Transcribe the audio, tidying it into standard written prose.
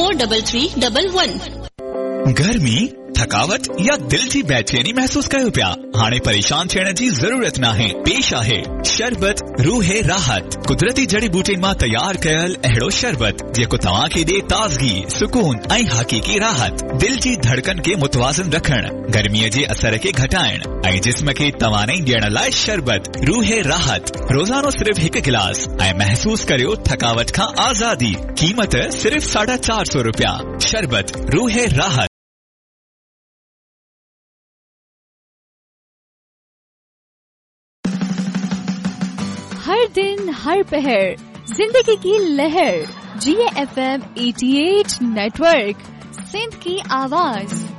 943311। गर्मी, थकावट या दिल जी बेचैनी महसूस कयो पिया? हाणे परेशान थियण जी ज़रूरत नाहे। पेश आहे शरबत रूहे राहत, कुदरती जड़ी बूटिन मां तैयार कयल अहिड़ो शरबत जेको तव्हां खे ॾे ताज़गी, सुकून ऐं हक़ीक़ी राहत। दिल जी धड़कन खे मुतवाज़िन रखण, गर्मीअ जे असर खे घटाइण ऐं जिस्म खे तवानाई ॾियण लाइ शरबत रूहे राहत। रोज़ानो सिर्फ हिकु गिलास ऐं महसूस करियो थकावट खां आज़ादी। क़ीमत सिर्फ ₹450। शरबत रूहे राहत। हर दिन हर पहर जिंदगी की लहर, GFM 88 नेटवर्क, सिंध की आवाज।